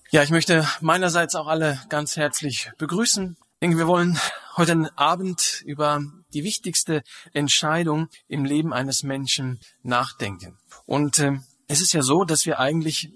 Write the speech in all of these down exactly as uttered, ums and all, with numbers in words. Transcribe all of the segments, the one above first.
Ja, ich möchte meinerseits auch alle ganz herzlich begrüßen. Ich denke, wir wollen heute Abend über die wichtigste Entscheidung im Leben eines Menschen nachdenken. Und äh, es ist ja so, dass wir eigentlich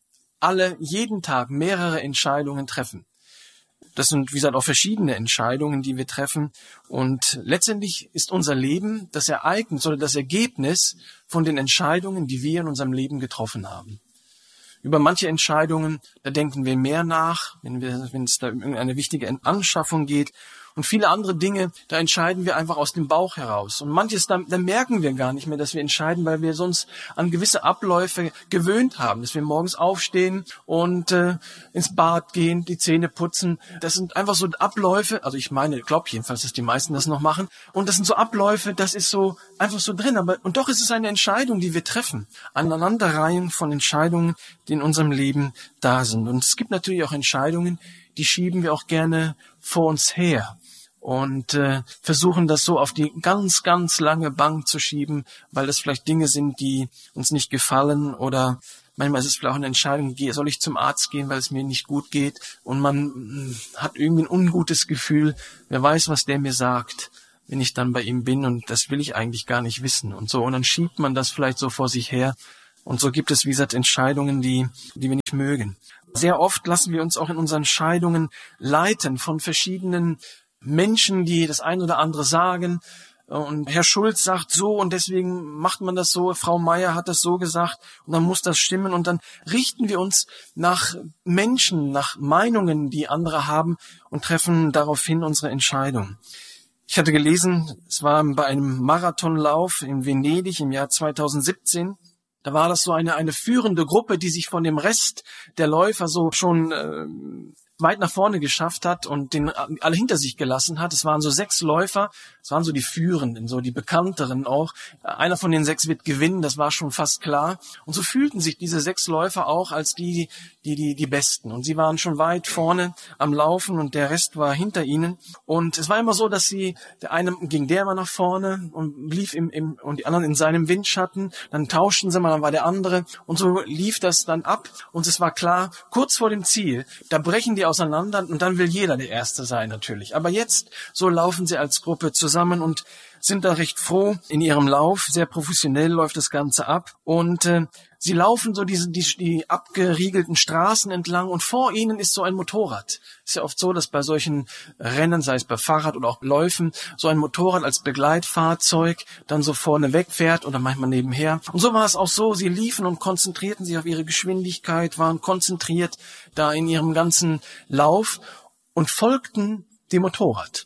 alle jeden Tag mehrere Entscheidungen treffen. Das sind, wie gesagt, auch verschiedene Entscheidungen, die wir treffen. Und letztendlich ist unser Leben das Ereignis oder das Ergebnis von den Entscheidungen, die wir in unserem Leben getroffen haben. Über manche Entscheidungen, da denken wir mehr nach, wenn wir, wenn es da um irgendeine wichtige Anschaffung geht. Und viele andere Dinge, da entscheiden wir einfach aus dem Bauch heraus. Und manches, da, da merken wir gar nicht mehr, dass wir entscheiden, weil wir sonst an gewisse Abläufe gewöhnt haben. Dass wir morgens aufstehen und äh, ins Bad gehen, die Zähne putzen. Das sind einfach so Abläufe, also ich meine, ich glaube jedenfalls, dass die meisten das noch machen. Und das sind so Abläufe, das ist so einfach so drin. Aber und doch ist es eine Entscheidung, die wir treffen. Eine Aneinanderreihung von Entscheidungen, die in unserem Leben da sind. Und es gibt natürlich auch Entscheidungen, die schieben wir auch gerne vor uns her. Und äh, versuchen das so auf die ganz, ganz lange Bank zu schieben, weil das vielleicht Dinge sind, die uns nicht gefallen, oder manchmal ist es vielleicht auch eine Entscheidung, soll ich zum Arzt gehen, weil es mir nicht gut geht, und man hat irgendwie ein ungutes Gefühl, wer weiß, was der mir sagt, wenn ich dann bei ihm bin, und das will ich eigentlich gar nicht wissen und so, und dann schiebt man das vielleicht so vor sich her, und so gibt es, wie gesagt, Entscheidungen, die, die wir nicht mögen. Sehr oft lassen wir uns auch in unseren Entscheidungen leiten von verschiedenen Menschen, die das ein oder andere sagen, und Herr Schulz sagt so und deswegen macht man das so, Frau Meier hat das so gesagt und dann muss das stimmen, und dann richten wir uns nach Menschen, nach Meinungen, die andere haben, und treffen daraufhin unsere Entscheidung. Ich hatte gelesen, es war bei einem Marathonlauf in Venedig im Jahr zweitausendsiebzehn, da war das so eine eine führende Gruppe, die sich von dem Rest der Läufer so schon äh, weit nach vorne geschafft hat und den alle hinter sich gelassen hat. Es waren so sechs Läufer, es waren so die Führenden, so die Bekannteren auch. Einer von den sechs wird gewinnen, das war schon fast klar. Und so fühlten sich diese sechs Läufer auch als die, die, die, die Besten. Und sie waren schon weit vorne am Laufen und der Rest war hinter ihnen. Und es war immer so, dass sie, der eine ging der mal nach vorne und lief im, im, und die anderen in seinem Windschatten. Dann tauschten sie mal, dann war der andere. Und so lief das dann ab. Und es war klar, kurz vor dem Ziel, da brechen die auseinander und dann will jeder der Erste sein natürlich. Aber jetzt, so laufen sie als Gruppe zusammen und sind da recht froh in ihrem Lauf. Sehr professionell läuft das Ganze ab. Und äh, sie laufen so diese die, die abgeriegelten Straßen entlang und vor ihnen ist so ein Motorrad. Ist ja oft so, dass bei solchen Rennen, sei es bei Fahrrad oder auch Läufen, so ein Motorrad als Begleitfahrzeug dann so vorne wegfährt oder manchmal nebenher. Und so war es auch so, sie liefen und konzentrierten sich auf ihre Geschwindigkeit, waren konzentriert da in ihrem ganzen Lauf und folgten dem Motorrad.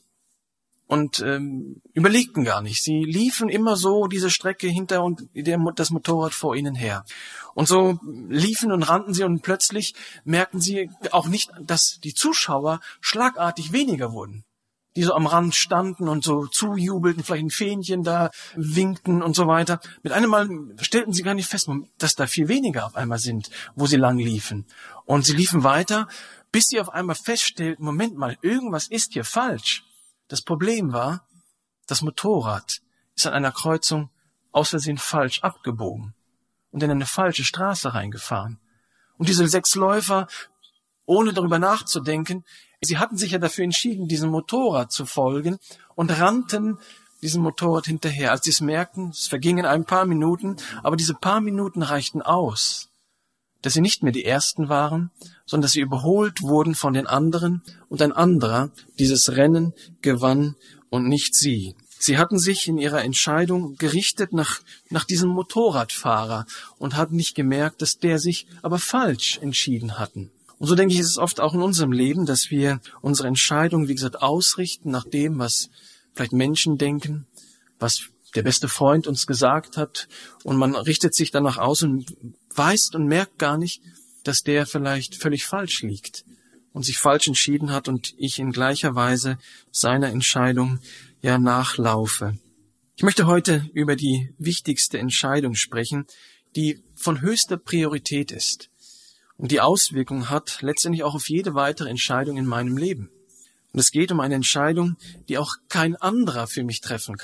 Und ähm, überlegten gar nicht. Sie liefen immer so diese Strecke hinter und der, das Motorrad vor ihnen her. Und so liefen und rannten sie und plötzlich merkten sie auch nicht, dass die Zuschauer schlagartig weniger wurden, die so am Rand standen und so zujubelten, vielleicht ein Fähnchen da winkten und so weiter. Mit einem Mal stellten sie gar nicht fest, dass da viel weniger auf einmal sind, wo sie lang liefen. Und sie liefen weiter, bis sie auf einmal feststellten, Moment mal, irgendwas ist hier falsch. Das Problem war, das Motorrad ist an einer Kreuzung aus Versehen falsch abgebogen und in eine falsche Straße reingefahren. Und diese sechs Läufer, ohne darüber nachzudenken, sie hatten sich ja dafür entschieden, diesem Motorrad zu folgen und rannten diesem Motorrad hinterher. Als sie es merkten, es vergingen ein paar Minuten, aber diese paar Minuten reichten aus, dass sie nicht mehr die Ersten waren, sondern dass sie überholt wurden von den anderen und ein anderer dieses Rennen gewann und nicht sie. Sie hatten sich in ihrer Entscheidung gerichtet nach, nach diesem Motorradfahrer und hatten nicht gemerkt, dass der sich aber falsch entschieden hatten. Und so denke ich, ist es oft auch in unserem Leben, dass wir unsere Entscheidung, wie gesagt, ausrichten nach dem, was vielleicht Menschen denken, was der beste Freund uns gesagt hat, und man richtet sich danach aus und weiß und merkt gar nicht, dass der vielleicht völlig falsch liegt und sich falsch entschieden hat und ich in gleicher Weise seiner Entscheidung ja nachlaufe. Ich möchte heute über die wichtigste Entscheidung sprechen, die von höchster Priorität ist und die Auswirkungen hat letztendlich auch auf jede weitere Entscheidung in meinem Leben. Und es geht um eine Entscheidung, die auch kein anderer für mich treffen kann.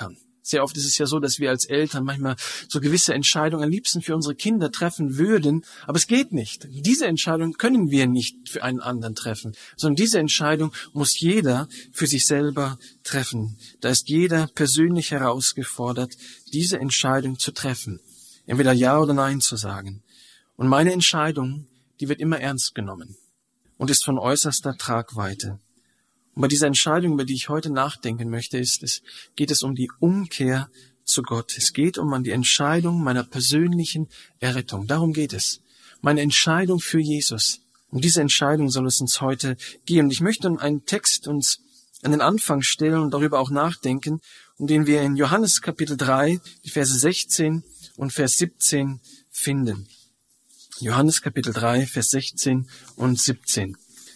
Sehr oft ist es ja so, dass wir als Eltern manchmal so gewisse Entscheidungen am liebsten für unsere Kinder treffen würden, aber es geht nicht. Diese Entscheidung können wir nicht für einen anderen treffen, sondern diese Entscheidung muss jeder für sich selber treffen. Da ist jeder persönlich herausgefordert, diese Entscheidung zu treffen, entweder Ja oder Nein zu sagen. Und meine Entscheidung, die wird immer ernst genommen und ist von äußerster Tragweite. Und bei dieser Entscheidung, über die ich heute nachdenken möchte, ist es, geht es um die Umkehr zu Gott. Es geht um die Entscheidung meiner persönlichen Errettung. Darum geht es. Meine Entscheidung für Jesus. Um diese Entscheidung soll es uns heute gehen. Und ich möchte einen Text uns an den Anfang stellen und darüber auch nachdenken, um den wir in Johannes Kapitel drei, die Verse sechzehn und Vers siebzehn finden. Johannes Kapitel drei, Vers sechzehn und siebzehn.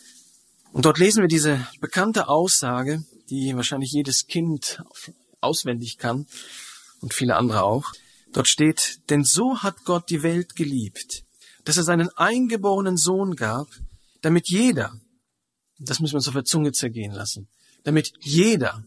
Und dort lesen wir diese bekannte Aussage, die wahrscheinlich jedes Kind auswendig kann und viele andere auch. Dort steht, denn so hat Gott die Welt geliebt, dass er seinen eingeborenen Sohn gab, damit jeder, das müssen wir uns auf der Zunge zergehen lassen, damit jeder,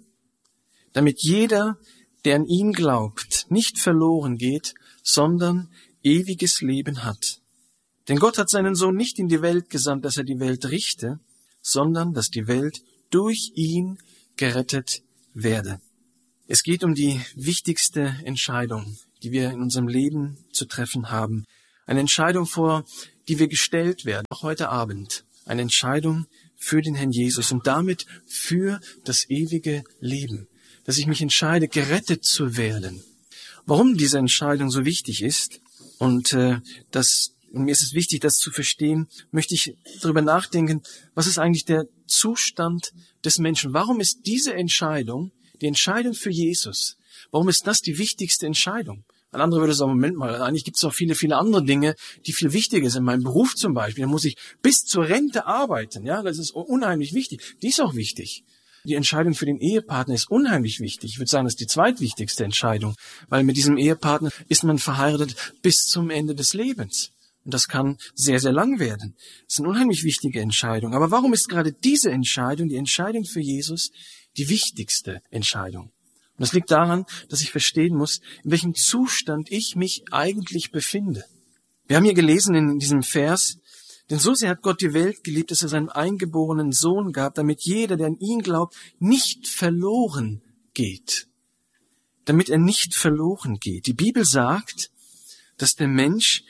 damit jeder, der an ihn glaubt, nicht verloren geht, sondern ewiges Leben hat. Denn Gott hat seinen Sohn nicht in die Welt gesandt, dass er die Welt richte, sondern dass die Welt durch ihn gerettet werde. Es geht um die wichtigste Entscheidung, die wir in unserem Leben zu treffen haben. Eine Entscheidung, vor die wir gestellt werden, auch heute Abend. Eine Entscheidung für den Herrn Jesus und damit für das ewige Leben. Dass ich mich entscheide, gerettet zu werden. Warum diese Entscheidung so wichtig ist und äh, das Und mir ist es wichtig, das zu verstehen, möchte ich darüber nachdenken, was ist eigentlich der Zustand des Menschen? Warum ist diese Entscheidung, die Entscheidung für Jesus, warum ist das die wichtigste Entscheidung? Ein anderer würde sagen, Moment mal, eigentlich gibt es auch viele, viele andere Dinge, die viel wichtiger sind. Mein Beruf zum Beispiel, da muss ich bis zur Rente arbeiten. Ja, das ist unheimlich wichtig. Die ist auch wichtig. Die Entscheidung für den Ehepartner ist unheimlich wichtig. Ich würde sagen, das ist die zweitwichtigste Entscheidung, weil mit diesem Ehepartner ist man verheiratet bis zum Ende des Lebens. Und das kann sehr, sehr lang werden. Das ist eine unheimlich wichtige Entscheidung. Aber warum ist gerade diese Entscheidung, die Entscheidung für Jesus, die wichtigste Entscheidung? Und das liegt daran, dass ich verstehen muss, in welchem Zustand ich mich eigentlich befinde. Wir haben hier gelesen in diesem Vers, denn so sehr hat Gott die Welt geliebt, dass er seinen eingeborenen Sohn gab, damit jeder, der an ihn glaubt, nicht verloren geht. Damit er nicht verloren geht. Die Bibel sagt, dass der Mensch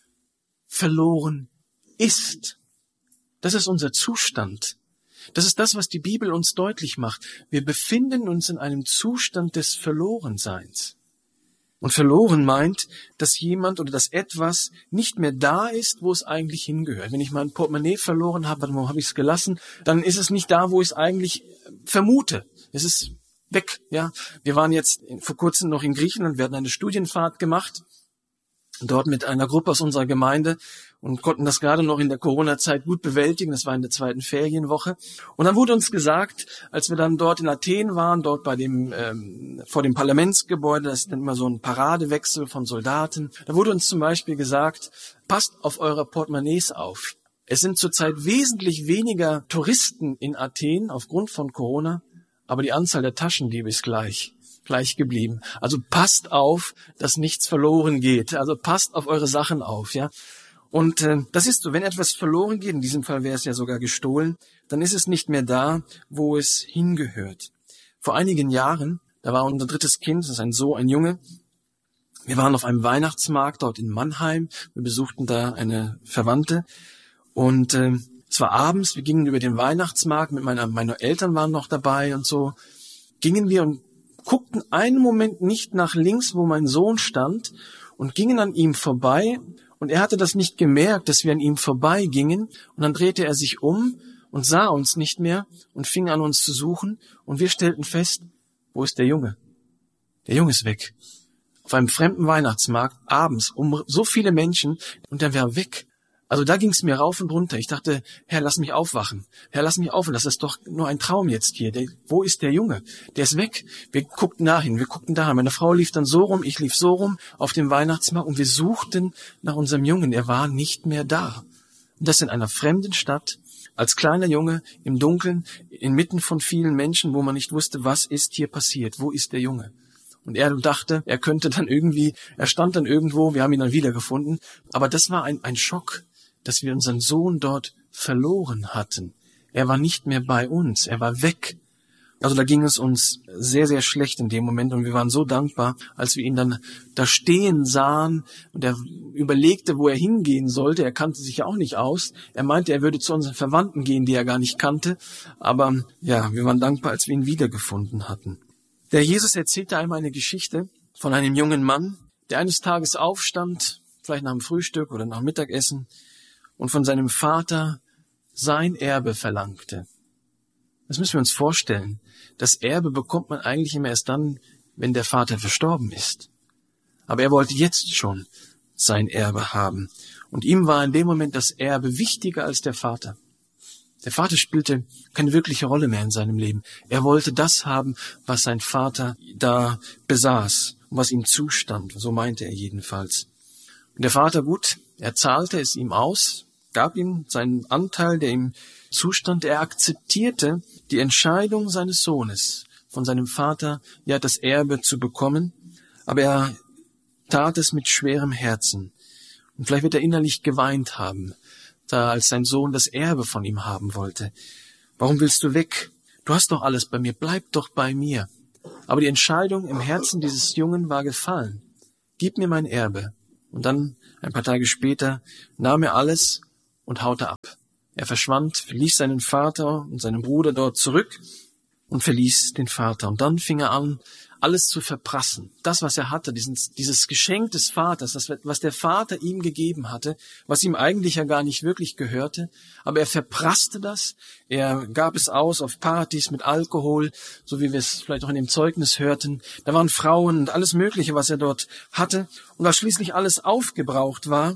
verloren ist. Das ist unser Zustand. Das ist das, was die Bibel uns deutlich macht. Wir befinden uns in einem Zustand des Verlorenseins. Und verloren meint, dass jemand oder dass etwas nicht mehr da ist, wo es eigentlich hingehört. Wenn ich mein Portemonnaie verloren habe, wo habe ich es gelassen, dann ist es nicht da, wo ich es eigentlich vermute. Es ist weg. Ja, wir waren jetzt vor kurzem noch in Griechenland, wir hatten eine Studienfahrt gemacht, dort mit einer Gruppe aus unserer Gemeinde und konnten das gerade noch in der Corona-Zeit gut bewältigen. Das war in der zweiten Ferienwoche. Und dann wurde uns gesagt, als wir dann dort in Athen waren, dort bei dem ähm, vor dem Parlamentsgebäude, das ist dann immer so ein Paradewechsel von Soldaten, da wurde uns zum Beispiel gesagt, passt auf eure Portemonnaies auf. Es sind zurzeit wesentlich weniger Touristen in Athen aufgrund von Corona, aber die Anzahl der Taschendiebe ist gleich. gleich geblieben. Also passt auf, dass nichts verloren geht. Also passt auf eure Sachen auf, ja. Und äh, das ist so, wenn etwas verloren geht, in diesem Fall wäre es ja sogar gestohlen, dann ist es nicht mehr da, wo es hingehört. Vor einigen Jahren, da war unser drittes Kind, das ist ein Sohn, ein Junge. Wir waren auf einem Weihnachtsmarkt dort in Mannheim. Wir besuchten da eine Verwandte und äh, es war abends. Wir gingen über den Weihnachtsmarkt mit meiner, meine Eltern waren noch dabei und so. Gingen wir und guckten einen Moment nicht nach links, wo mein Sohn stand, und gingen an ihm vorbei. Und er hatte das nicht gemerkt, dass wir an ihm vorbeigingen. Und dann drehte er sich um und sah uns nicht mehr und fing an, uns zu suchen. Und wir stellten fest, wo ist der Junge? Der Junge ist weg. Auf einem fremden Weihnachtsmarkt, abends, um so viele Menschen, und der war weg. Also da ging es mir rauf und runter. Ich dachte, Herr, lass mich aufwachen. Herr, lass mich aufwachen. Das ist doch nur ein Traum jetzt hier. Der, wo ist der Junge? Der ist weg. Wir guckten dahin, wir guckten dahin. Meine Frau lief dann so rum, ich lief so rum auf dem Weihnachtsmarkt und wir suchten nach unserem Jungen. Er war nicht mehr da. Und das in einer fremden Stadt, als kleiner Junge, im Dunkeln, inmitten von vielen Menschen, wo man nicht wusste, was ist hier passiert. Wo ist der Junge? Und er dachte, er könnte dann irgendwie, er stand dann irgendwo, wir haben ihn dann wiedergefunden. Aber das war ein, ein Schock, dass wir unseren Sohn dort verloren hatten. Er war nicht mehr bei uns, er war weg. Also da ging es uns sehr, sehr schlecht in dem Moment und wir waren so dankbar, als wir ihn dann da stehen sahen und er überlegte, wo er hingehen sollte. Er kannte sich ja auch nicht aus. Er meinte, er würde zu unseren Verwandten gehen, die er gar nicht kannte. Aber ja, wir waren dankbar, als wir ihn wiedergefunden hatten. Der Jesus erzählte einmal eine Geschichte von einem jungen Mann, der eines Tages aufstand, vielleicht nach dem Frühstück oder nach dem Mittagessen, und von seinem Vater sein Erbe verlangte. Das müssen wir uns vorstellen. Das Erbe bekommt man eigentlich immer erst dann, wenn der Vater verstorben ist. Aber er wollte jetzt schon sein Erbe haben. Und ihm war in dem Moment das Erbe wichtiger als der Vater. Der Vater spielte keine wirkliche Rolle mehr in seinem Leben. Er wollte das haben, was sein Vater da besaß und was ihm zustand. So meinte er jedenfalls. Und der Vater, gut, er zahlte es ihm aus, gab ihm seinen Anteil, der ihm zustand. Er akzeptierte die Entscheidung seines Sohnes, von seinem Vater, ja, das Erbe zu bekommen. Aber er tat es mit schwerem Herzen. Und vielleicht wird er innerlich geweint haben, da als sein Sohn das Erbe von ihm haben wollte. Warum willst du weg? Du hast doch alles bei mir, bleib doch bei mir. Aber die Entscheidung im Herzen dieses Jungen war gefallen. Gib mir mein Erbe. Und dann, ein paar Tage später, nahm er alles und haute ab. Er verschwand, verließ seinen Vater und seinen Bruder dort zurück und verließ den Vater. Und dann fing er an, alles zu verprassen. Das, was er hatte, dieses, dieses Geschenk des Vaters, das, was der Vater ihm gegeben hatte, was ihm eigentlich ja gar nicht wirklich gehörte. Aber er verprasste das. Er gab es aus auf Partys mit Alkohol, so wie wir es vielleicht auch in dem Zeugnis hörten. Da waren Frauen und alles Mögliche, was er dort hatte. Und als schließlich alles aufgebraucht war,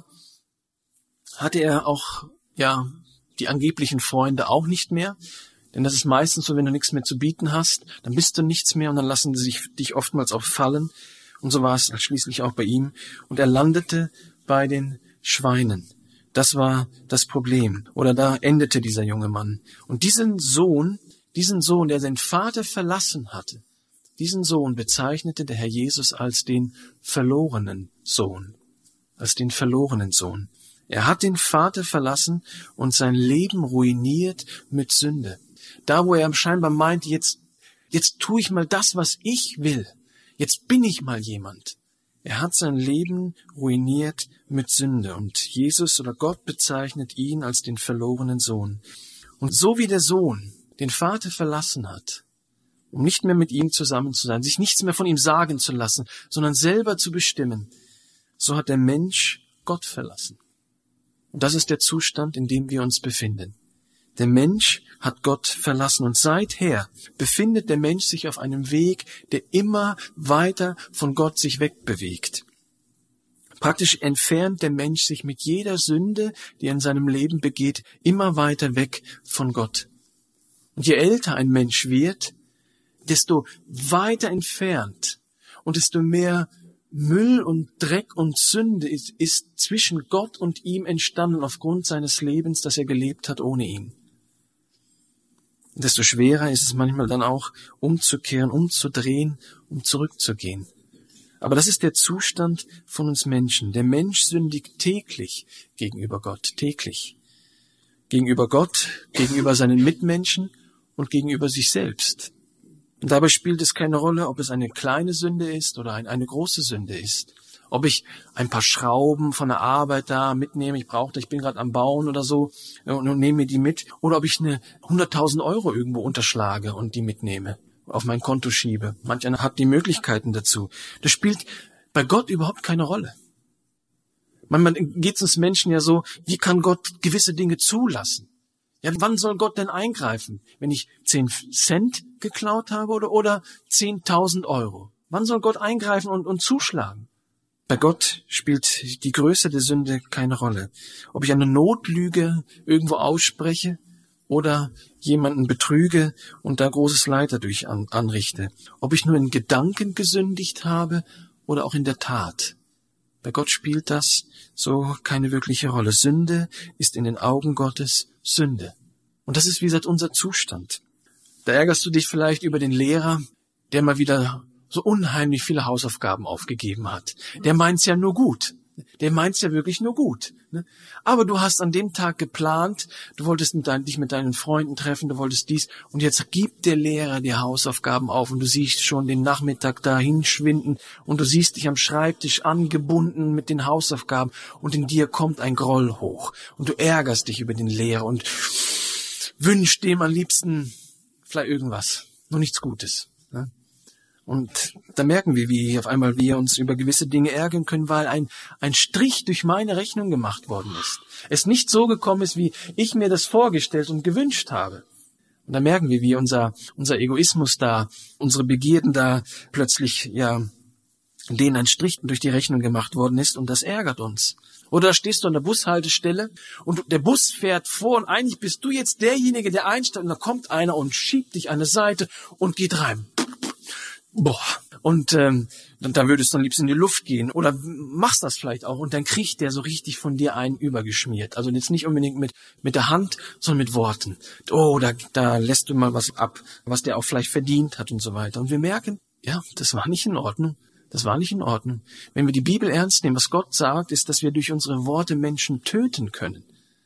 hatte er auch, ja, die angeblichen Freunde auch nicht mehr. Denn das ist meistens so, wenn du nichts mehr zu bieten hast, dann bist du nichts mehr und dann lassen sie sich, dich oftmals auch fallen. Und so war es schließlich auch bei ihm. Und er landete bei den Schweinen. Das war das Problem. Oder da endete dieser junge Mann. Und diesen Sohn, diesen Sohn, der seinen Vater verlassen hatte, diesen Sohn bezeichnete der Herr Jesus als den verlorenen Sohn. Als den verlorenen Sohn. Er hat den Vater verlassen und sein Leben ruiniert mit Sünde. Da, wo er scheinbar meint, jetzt, jetzt tue ich mal das, was ich will. Jetzt bin ich mal jemand. Er hat sein Leben ruiniert mit Sünde. Und Jesus oder Gott bezeichnet ihn als den verlorenen Sohn. Und so wie der Sohn den Vater verlassen hat, um nicht mehr mit ihm zusammen zu sein, sich nichts mehr von ihm sagen zu lassen, sondern selber zu bestimmen, so hat der Mensch Gott verlassen. Und das ist der Zustand, in dem wir uns befinden. Der Mensch hat Gott verlassen und seither befindet der Mensch sich auf einem Weg, der immer weiter von Gott sich wegbewegt. Praktisch entfernt der Mensch sich mit jeder Sünde, die er in seinem Leben begeht, immer weiter weg von Gott. Und je älter ein Mensch wird, desto weiter entfernt und desto mehr Müll und Dreck und Sünde ist, ist zwischen Gott und ihm entstanden aufgrund seines Lebens, das er gelebt hat ohne ihn. Und desto schwerer ist es manchmal dann auch, umzukehren, umzudrehen, um zurückzugehen. Aber das ist der Zustand von uns Menschen. Der Mensch sündigt täglich gegenüber Gott, täglich. Gegenüber Gott, gegenüber seinen Mitmenschen und gegenüber sich selbst. Und dabei spielt es keine Rolle, ob es eine kleine Sünde ist oder eine große Sünde ist. Ob ich ein paar Schrauben von der Arbeit da mitnehme, ich brauche, ich bin gerade am Bauen oder so und, und nehme mir die mit. Oder ob ich eine hunderttausend Euro irgendwo unterschlage und die mitnehme, auf mein Konto schiebe. Manch einer hat die Möglichkeiten dazu. Das spielt bei Gott überhaupt keine Rolle. Manchmal geht es uns Menschen ja so, wie kann Gott gewisse Dinge zulassen? Ja, wann soll Gott denn eingreifen? Wenn ich zehn Cent geklaut habe oder, oder zehntausend Euro? Wann soll Gott eingreifen und, und zuschlagen? Bei Gott spielt die Größe der Sünde keine Rolle. Ob ich eine Notlüge irgendwo ausspreche oder jemanden betrüge und da großes Leid dadurch an, anrichte. Ob ich nur in Gedanken gesündigt habe oder auch in der Tat. Bei Gott spielt das so keine wirkliche Rolle. Sünde ist in den Augen Gottes Sünde. Und das ist, wie gesagt, unser Zustand. Da ärgerst du dich vielleicht über den Lehrer, der mal wieder so unheimlich viele Hausaufgaben aufgegeben hat. Der meint's ja nur gut. Der meint's ja wirklich nur gut. Ne? Aber du hast an dem Tag geplant, du wolltest mit dein, dich mit deinen Freunden treffen, du wolltest dies, und jetzt gibt der Lehrer dir Hausaufgaben auf und du siehst schon den Nachmittag da hinschwinden und du siehst dich am Schreibtisch angebunden mit den Hausaufgaben und in dir kommt ein Groll hoch und du ärgerst dich über den Lehrer und wünschst dem am liebsten vielleicht irgendwas, nur nichts Gutes. Ne? Und da merken wir, wie auf einmal wir uns über gewisse Dinge ärgern können, weil ein, ein Strich durch meine Rechnung gemacht worden ist. Es nicht so gekommen ist, wie ich mir das vorgestellt und gewünscht habe. Und da merken wir, wie unser, unser Egoismus da, unsere Begierden da plötzlich, ja, denen ein Strich durch die Rechnung gemacht worden ist und das ärgert uns. Oder stehst du an der Bushaltestelle und der Bus fährt vor und eigentlich bist du jetzt derjenige, der einsteigt und da kommt einer und schiebt dich an die Seite und geht rein. Boah, und ähm, dann, dann würdest du am liebsten in die Luft gehen oder machst das vielleicht auch und dann kriegt der so richtig von dir einen übergeschmiert. Also jetzt nicht unbedingt mit mit der Hand, sondern mit Worten. Oh, da, da lässt du mal was ab, was der auch vielleicht verdient hat und so weiter. Und wir merken, ja, das war nicht in Ordnung. Das war nicht in Ordnung. Wenn wir die Bibel ernst nehmen, was Gott sagt, ist, dass wir durch unsere Worte Menschen töten können.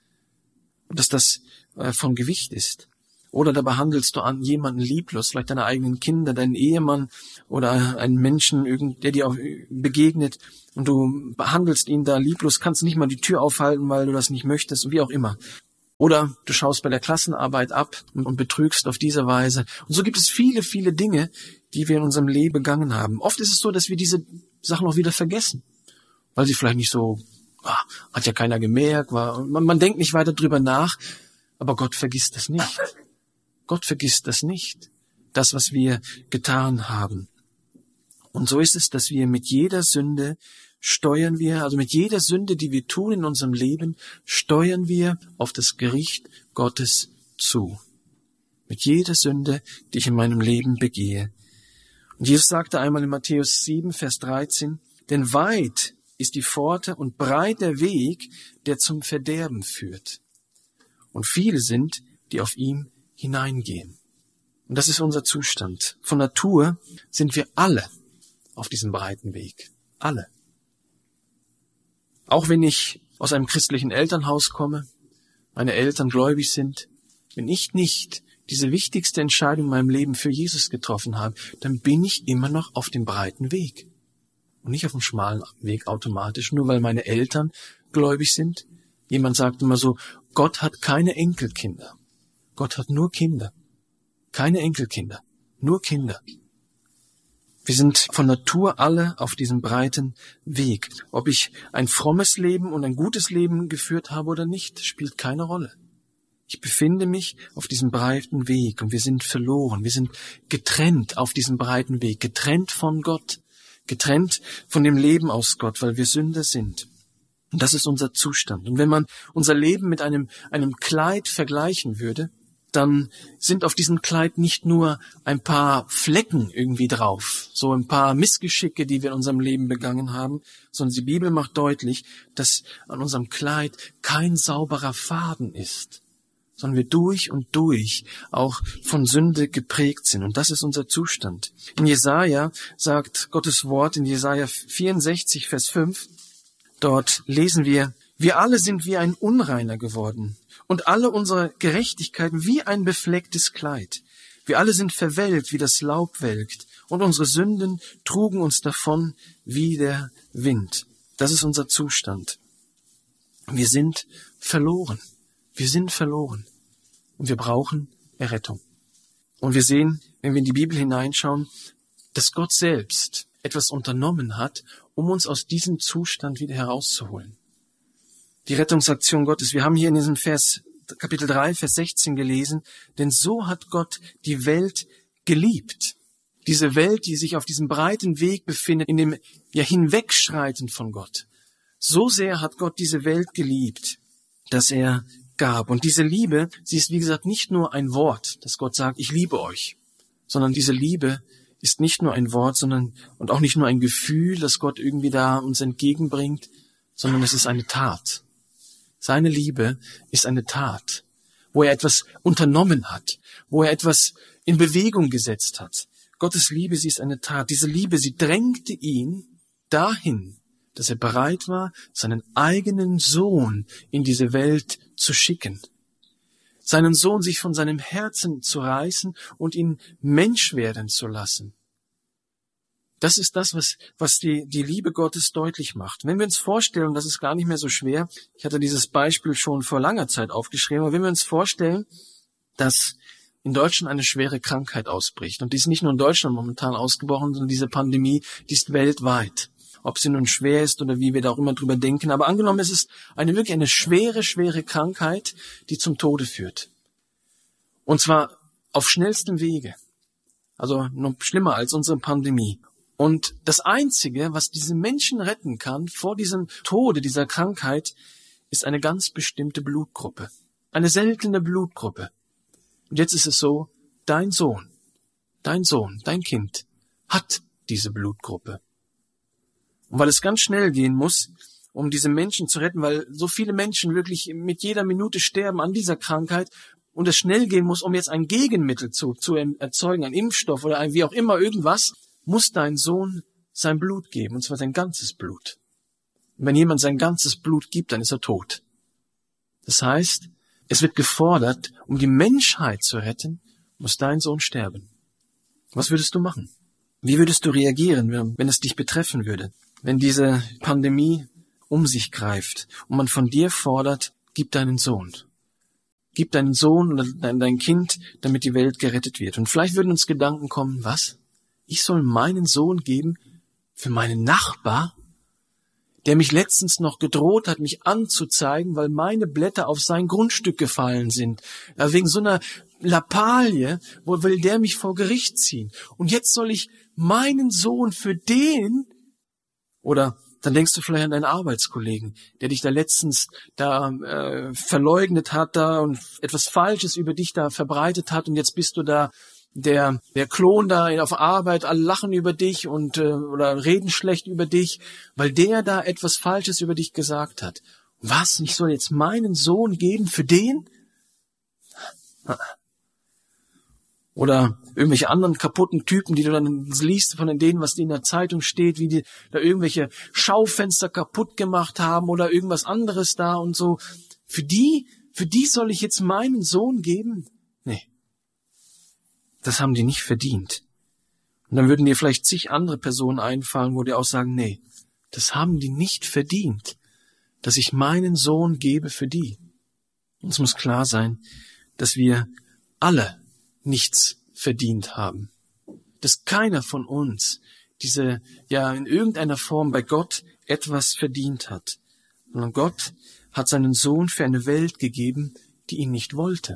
Und dass das äh, von Gewicht ist. Oder da behandelst du an jemanden lieblos, vielleicht deine eigenen Kinder, deinen Ehemann oder einen Menschen, der dir auch begegnet und du behandelst ihn da lieblos, kannst nicht mal die Tür aufhalten, weil du das nicht möchtest, wie auch immer. Oder du schaust bei der Klassenarbeit ab und betrügst auf diese Weise. Und so gibt es viele, viele Dinge, die wir in unserem Leben begangen haben. Oft ist es so, dass wir diese Sachen auch wieder vergessen, weil sie vielleicht nicht so, ah, hat ja keiner gemerkt, war, man, man denkt nicht weiter drüber nach, aber Gott vergisst das nicht. Gott vergisst das nicht, das, was wir getan haben. Und so ist es, dass wir mit jeder Sünde steuern wir, also mit jeder Sünde, die wir tun in unserem Leben, steuern wir auf das Gericht Gottes zu. Mit jeder Sünde, die ich in meinem Leben begehe. Und Jesus sagte einmal in Matthäus sieben, Vers dreizehn, denn weit ist die Pforte und breit der Weg, der zum Verderben führt. Und viele sind, die auf ihm hineingehen. Und das ist unser Zustand. Von Natur sind wir alle auf diesem breiten Weg. Alle. Auch wenn ich aus einem christlichen Elternhaus komme, meine Eltern gläubig sind, wenn ich nicht diese wichtigste Entscheidung in meinem Leben für Jesus getroffen habe, dann bin ich immer noch auf dem breiten Weg. Und nicht auf dem schmalen Weg automatisch, nur weil meine Eltern gläubig sind. Jemand sagt immer so, Gott hat keine Enkelkinder. Gott hat nur Kinder, keine Enkelkinder, nur Kinder. Wir sind von Natur alle auf diesem breiten Weg. Ob ich ein frommes Leben und ein gutes Leben geführt habe oder nicht, spielt keine Rolle. Ich befinde mich auf diesem breiten Weg und wir sind verloren. Wir sind getrennt auf diesem breiten Weg, getrennt von Gott, getrennt von dem Leben aus Gott, weil wir Sünder sind. Und das ist unser Zustand. Und wenn man unser Leben mit einem, einem Kleid vergleichen würde, dann sind auf diesem Kleid nicht nur ein paar Flecken irgendwie drauf, so ein paar Missgeschicke, die wir in unserem Leben begangen haben, sondern die Bibel macht deutlich, dass an unserem Kleid kein sauberer Faden ist, sondern wir durch und durch auch von Sünde geprägt sind. Und das ist unser Zustand. In Jesaja sagt Gottes Wort, in Jesaja vierundsechzig, Vers fünf, dort lesen wir, wir alle sind wie ein Unreiner geworden. Und alle unsere Gerechtigkeiten wie ein beflecktes Kleid. Wir alle sind verwelkt, wie das Laub welkt. Und unsere Sünden trugen uns davon wie der Wind. Das ist unser Zustand. Wir sind verloren. Wir sind verloren. Und wir brauchen Errettung. Und wir sehen, wenn wir in die Bibel hineinschauen, dass Gott selbst etwas unternommen hat, um uns aus diesem Zustand wieder herauszuholen. Die Rettungsaktion Gottes. Wir haben hier in diesem Vers, Kapitel drei, Vers sechzehn gelesen, denn so hat Gott die Welt geliebt. Diese Welt, die sich auf diesem breiten Weg befindet, in dem ja Hinwegschreiten von Gott. So sehr hat Gott diese Welt geliebt, dass er gab. Und diese Liebe, sie ist wie gesagt nicht nur ein Wort, dass Gott sagt, ich liebe euch, sondern diese Liebe ist nicht nur ein Wort, sondern und auch nicht nur ein Gefühl, das Gott irgendwie da uns entgegenbringt, sondern es ist eine Tat. Seine Liebe ist eine Tat, wo er etwas unternommen hat, wo er etwas in Bewegung gesetzt hat. Gottes Liebe, sie ist eine Tat. Diese Liebe, sie drängte ihn dahin, dass er bereit war, seinen eigenen Sohn in diese Welt zu schicken. Seinen Sohn sich von seinem Herzen zu reißen und ihn Mensch werden zu lassen. Das ist das, was, was die, die Liebe Gottes deutlich macht. Wenn wir uns vorstellen, das ist gar nicht mehr so schwer, ich hatte dieses Beispiel schon vor langer Zeit aufgeschrieben, aber wenn wir uns vorstellen, dass in Deutschland eine schwere Krankheit ausbricht, und die ist nicht nur in Deutschland momentan ausgebrochen, sondern diese Pandemie, die ist weltweit. Ob sie nun schwer ist oder wie wir da auch immer drüber denken, aber angenommen, es ist eine wirklich eine schwere, schwere Krankheit, die zum Tode führt. Und zwar auf schnellstem Wege. Also noch schlimmer als unsere Pandemie. Und das Einzige, was diese Menschen retten kann vor diesem Tode dieser Krankheit, ist eine ganz bestimmte Blutgruppe. Eine seltene Blutgruppe. Und jetzt ist es so, dein Sohn, dein Sohn, dein Kind hat diese Blutgruppe. Und weil es ganz schnell gehen muss, um diese Menschen zu retten, weil so viele Menschen wirklich mit jeder Minute sterben an dieser Krankheit und es schnell gehen muss, um jetzt ein Gegenmittel zu, zu erzeugen, ein Impfstoff oder ein wie auch immer irgendwas, muss dein Sohn sein Blut geben, und zwar sein ganzes Blut. Und wenn jemand sein ganzes Blut gibt, dann ist er tot. Das heißt, es wird gefordert, um die Menschheit zu retten, muss dein Sohn sterben. Was würdest du machen? Wie würdest du reagieren, wenn es dich betreffen würde? Wenn diese Pandemie um sich greift und man von dir fordert, gib deinen Sohn. Gib deinen Sohn oder dein Kind, damit die Welt gerettet wird. Und vielleicht würden uns Gedanken kommen, was? Ich soll meinen Sohn geben für meinen Nachbar, der mich letztens noch gedroht hat, mich anzuzeigen, weil meine Blätter auf sein Grundstück gefallen sind. Ja, wegen so einer Lappalie, wo will der mich vor Gericht ziehen? Und jetzt soll ich meinen Sohn für den, oder dann denkst du vielleicht an deinen Arbeitskollegen, der dich da letztens da äh, verleugnet hat da und etwas Falsches über dich da verbreitet hat und jetzt bist du da der der Klon da auf Arbeit, alle lachen über dich und äh, oder reden schlecht über dich, weil der da etwas Falsches über dich gesagt hat. Was? Ich soll jetzt meinen Sohn geben für den? Oder irgendwelche anderen kaputten Typen, die du dann liest von denen, was in der Zeitung steht, wie die da irgendwelche Schaufenster kaputt gemacht haben oder irgendwas anderes da und so. Für die, für die soll ich jetzt meinen Sohn geben? Nee. Das haben die nicht verdient. Und dann würden dir vielleicht zig andere Personen einfallen, wo die auch sagen, nee, das haben die nicht verdient, dass ich meinen Sohn gebe für die. Uns muss klar sein, dass wir alle nichts verdient haben. Dass keiner von uns diese, ja, in irgendeiner Form bei Gott etwas verdient hat. Sondern Gott hat seinen Sohn für eine Welt gegeben, die ihn nicht wollte.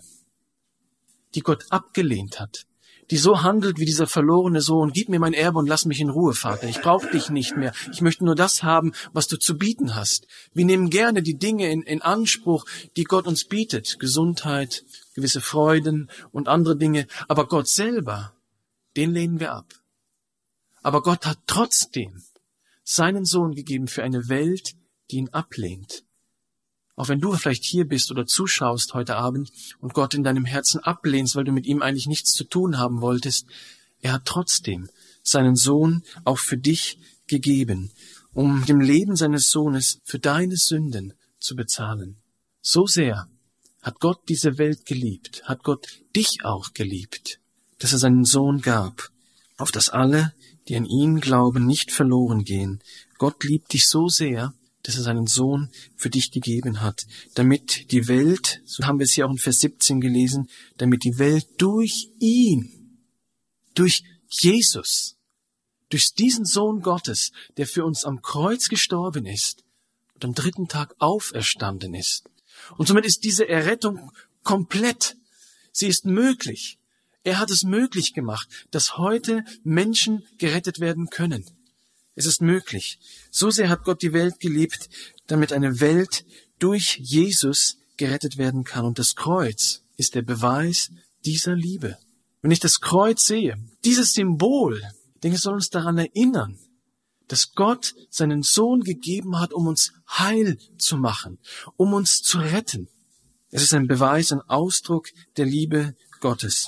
Die Gott abgelehnt hat. Die so handelt wie dieser verlorene Sohn. Gib mir mein Erbe und lass mich in Ruhe, Vater. Ich brauche dich nicht mehr. Ich möchte nur das haben, was du zu bieten hast. Wir nehmen gerne die Dinge in, in Anspruch, die Gott uns bietet. Gesundheit, gewisse Freuden und andere Dinge. Aber Gott selber, den lehnen wir ab. Aber Gott hat trotzdem seinen Sohn gegeben für eine Welt, die ihn ablehnt. Auch wenn du vielleicht hier bist oder zuschaust heute Abend und Gott in deinem Herzen ablehnst, weil du mit ihm eigentlich nichts zu tun haben wolltest, er hat trotzdem seinen Sohn auch für dich gegeben, um dem Leben seines Sohnes für deine Sünden zu bezahlen. So sehr hat Gott diese Welt geliebt, hat Gott dich auch geliebt, dass er seinen Sohn gab, auf dass alle, die an ihn glauben, nicht verloren gehen. Gott liebt dich so sehr, dass er seinen Sohn für dich gegeben hat, damit die Welt, so haben wir es hier auch in Vers siebzehn gelesen, damit die Welt durch ihn, durch Jesus, durch diesen Sohn Gottes, der für uns am Kreuz gestorben ist und am dritten Tag auferstanden ist. Und somit ist diese Errettung komplett. Sie ist möglich. Er hat es möglich gemacht, dass heute Menschen gerettet werden können. Es ist möglich. So sehr hat Gott die Welt geliebt, damit eine Welt durch Jesus gerettet werden kann. Und das Kreuz ist der Beweis dieser Liebe. Wenn ich das Kreuz sehe, dieses Symbol, denke ich, soll uns daran erinnern, dass Gott seinen Sohn gegeben hat, um uns heil zu machen, um uns zu retten. Es ist ein Beweis, ein Ausdruck der Liebe Gottes.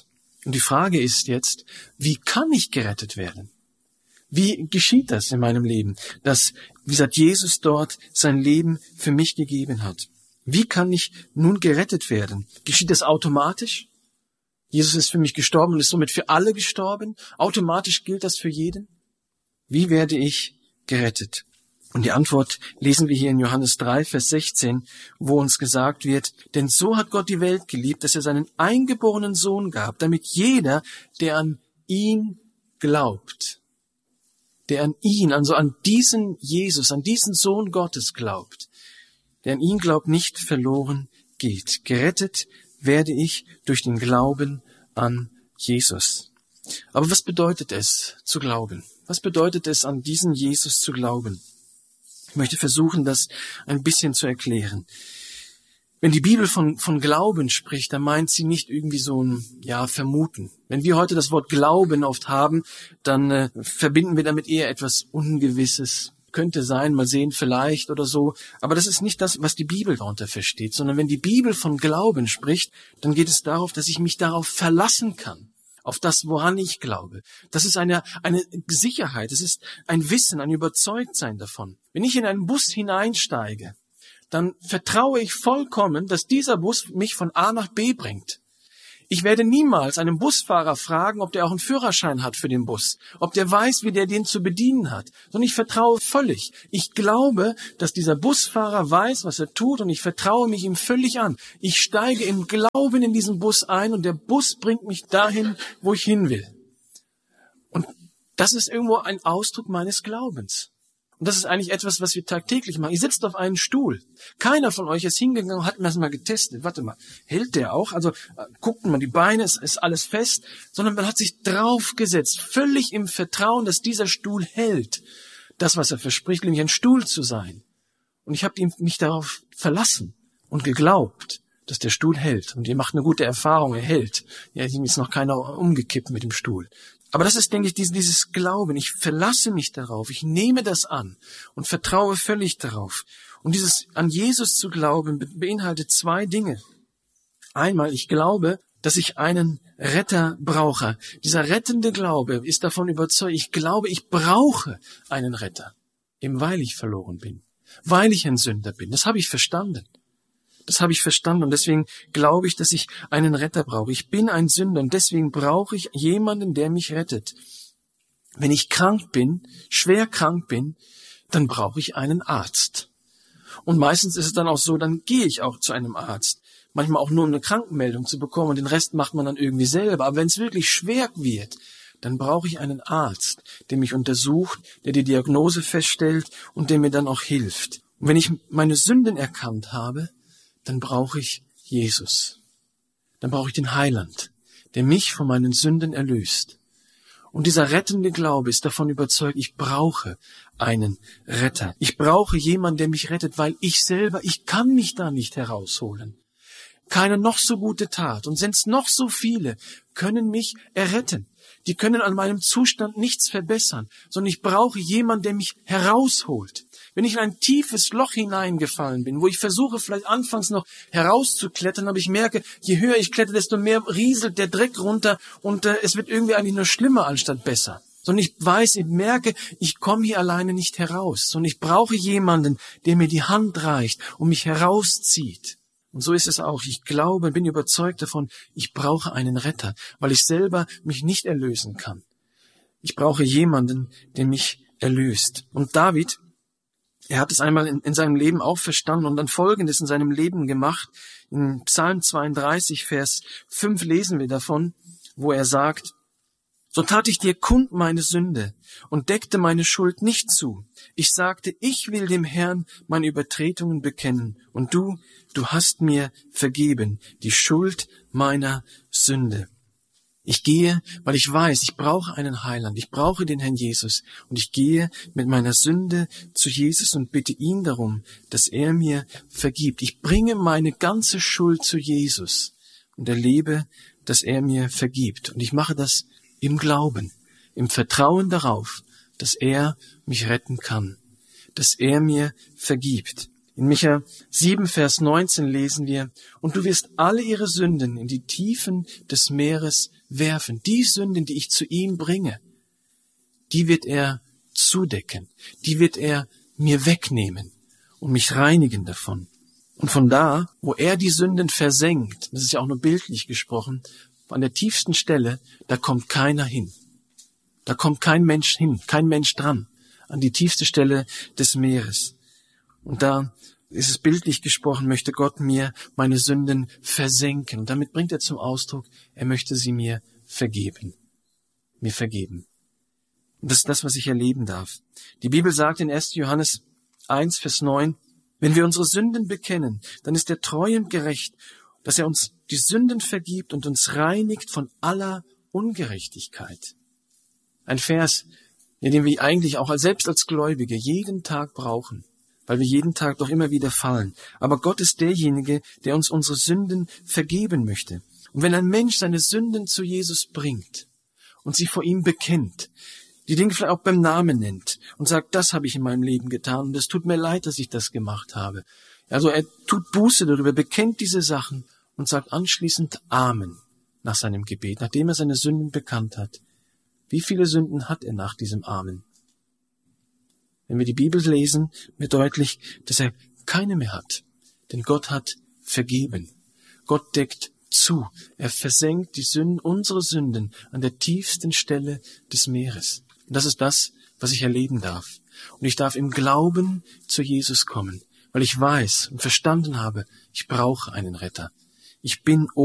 Und die Frage ist jetzt, wie kann ich gerettet werden? Wie geschieht das in meinem Leben, dass, wie gesagt, Jesus dort sein Leben für mich gegeben hat? Wie kann ich nun gerettet werden? Geschieht das automatisch? Jesus ist für mich gestorben und ist somit für alle gestorben. Automatisch gilt das für jeden. Wie werde ich gerettet? Und die Antwort lesen wir hier in Johannes drei, Vers sechzehn, wo uns gesagt wird, denn so hat Gott die Welt geliebt, dass er seinen eingeborenen Sohn gab, damit jeder, der an ihn glaubt, der an ihn, also an diesen Jesus, an diesen Sohn Gottes glaubt, der an ihn glaubt, nicht verloren geht. Gerettet werde ich durch den Glauben an Jesus. Aber was bedeutet es, zu glauben? Was bedeutet es, an diesen Jesus zu glauben? Ich möchte versuchen, das ein bisschen zu erklären. Wenn die Bibel von, von Glauben spricht, dann meint sie nicht irgendwie so ein, ja, Vermuten. Wenn wir heute das Wort Glauben oft haben, dann äh, verbinden wir damit eher etwas Ungewisses. Könnte sein, mal sehen, vielleicht oder so. Aber das ist nicht das, was die Bibel darunter versteht, sondern wenn die Bibel von Glauben spricht, dann geht es darauf, dass ich mich darauf verlassen kann. Auf das, woran ich glaube. Das ist eine, eine Sicherheit, es ist ein Wissen, ein Überzeugtsein davon. Wenn ich in einen Bus hineinsteige, dann vertraue ich vollkommen, dass dieser Bus mich von A nach B bringt. Ich werde niemals einen Busfahrer fragen, ob der auch einen Führerschein hat für den Bus, ob der weiß, wie der den zu bedienen hat, sondern ich vertraue völlig. Ich glaube, dass dieser Busfahrer weiß, was er tut, und ich vertraue mich ihm völlig an. Ich steige im Glauben in diesen Bus ein und der Bus bringt mich dahin, wo ich hin will. Und das ist irgendwo ein Ausdruck meines Glaubens. Und das ist eigentlich etwas, was wir tagtäglich machen. Ihr sitzt auf einem Stuhl. Keiner von euch ist hingegangen und hat mir das mal getestet. Warte mal, hält der auch? Also guckt mal, die Beine, es ist alles fest. Sondern man hat sich draufgesetzt, völlig im Vertrauen, dass dieser Stuhl hält. Das, was er verspricht, nämlich ein Stuhl zu sein. Und ich habe mich darauf verlassen und geglaubt, dass der Stuhl hält. Und ihr macht eine gute Erfahrung, er hält. Ja, ihm ist noch keiner umgekippt mit dem Stuhl. Aber das ist, denke ich, dieses Glauben. Ich verlasse mich darauf. Ich nehme das an und vertraue völlig darauf. Und dieses an Jesus zu glauben beinhaltet zwei Dinge. Einmal, ich glaube, dass ich einen Retter brauche. Dieser rettende Glaube ist davon überzeugt. Ich glaube, ich brauche einen Retter. Eben weil ich verloren bin. Weil ich ein Sünder bin. Das habe ich verstanden. Das habe ich verstanden und deswegen glaube ich, dass ich einen Retter brauche. Ich bin ein Sünder und deswegen brauche ich jemanden, der mich rettet. Wenn ich krank bin, schwer krank bin, dann brauche ich einen Arzt. Und meistens ist es dann auch so, dann gehe ich auch zu einem Arzt. Manchmal auch nur, um eine Krankenmeldung zu bekommen und den Rest macht man dann irgendwie selber. Aber wenn es wirklich schwer wird, dann brauche ich einen Arzt, der mich untersucht, der die Diagnose feststellt und der mir dann auch hilft. Und wenn ich meine Sünden erkannt habe, dann brauche ich Jesus. Dann brauche ich den Heiland, der mich von meinen Sünden erlöst. Und dieser rettende Glaube ist davon überzeugt, ich brauche einen Retter. Ich brauche jemanden, der mich rettet, weil ich selber, ich kann mich da nicht herausholen. Keine noch so gute Tat, und sind es noch so viele, können mich erretten. Die können an meinem Zustand nichts verbessern, sondern ich brauche jemanden, der mich herausholt. Wenn ich in ein tiefes Loch hineingefallen bin, wo ich versuche, vielleicht anfangs noch herauszuklettern, aber ich merke, je höher ich klettere, desto mehr rieselt der Dreck runter und äh, es wird irgendwie eigentlich nur schlimmer anstatt besser. Sondern ich weiß, ich merke, ich komme hier alleine nicht heraus, sondern ich brauche jemanden, der mir die Hand reicht und mich herauszieht. Und so ist es auch. Ich glaube, bin überzeugt davon, ich brauche einen Retter, weil ich selber mich nicht erlösen kann. Ich brauche jemanden, der mich erlöst. Und David, er hat es einmal in, in seinem Leben auch verstanden und dann Folgendes in seinem Leben gemacht. In Psalm zweiunddreißig, Vers fünf lesen wir davon, wo er sagt, so tat ich dir kund meine Sünde und deckte meine Schuld nicht zu. Ich sagte, ich will dem Herrn meine Übertretungen bekennen und du, du hast mir vergeben die Schuld meiner Sünde. Ich gehe, weil ich weiß, ich brauche einen Heiland, ich brauche den Herrn Jesus und ich gehe mit meiner Sünde zu Jesus und bitte ihn darum, dass er mir vergibt. Ich bringe meine ganze Schuld zu Jesus und erlebe, dass er mir vergibt. Und ich mache das im Glauben, im Vertrauen darauf, dass er mich retten kann, dass er mir vergibt. In Micha sieben, Vers neunzehn lesen wir, und du wirst alle ihre Sünden in die Tiefen des Meeres werfen. Die Sünden, die ich zu ihm bringe, die wird er zudecken, die wird er mir wegnehmen und mich reinigen davon. Und von da, wo er die Sünden versenkt, das ist ja auch nur bildlich gesprochen, an der tiefsten Stelle, da kommt keiner hin. Da kommt kein Mensch hin, kein Mensch dran, an die tiefste Stelle des Meeres. Und da ist es bildlich gesprochen, möchte Gott mir meine Sünden versenken. Und damit bringt er zum Ausdruck, er möchte sie mir vergeben. Mir vergeben. Und das ist das, was ich erleben darf. Die Bibel sagt in erster Johannes eins, Vers neun, wenn wir unsere Sünden bekennen, dann ist er treu und gerecht, dass er uns die Sünden vergibt und uns reinigt von aller Ungerechtigkeit. Ein Vers, den wir eigentlich auch selbst als Gläubige jeden Tag brauchen, weil wir jeden Tag doch immer wieder fallen. Aber Gott ist derjenige, der uns unsere Sünden vergeben möchte. Und wenn ein Mensch seine Sünden zu Jesus bringt und sie vor ihm bekennt, die Dinge vielleicht auch beim Namen nennt und sagt, das habe ich in meinem Leben getan und es tut mir leid, dass ich das gemacht habe. Also er tut Buße darüber, bekennt diese Sachen und sagt anschließend Amen nach seinem Gebet, nachdem er seine Sünden bekannt hat. Wie viele Sünden hat er nach diesem Amen? Wenn wir die Bibel lesen, wird deutlich, dass er keine mehr hat. Denn Gott hat vergeben. Gott deckt zu. Er versenkt die Sünden, unsere Sünden an der tiefsten Stelle des Meeres. Und das ist das, was ich erleben darf. Und ich darf im Glauben zu Jesus kommen, weil ich weiß und verstanden habe, ich brauche einen Retter. Ich bin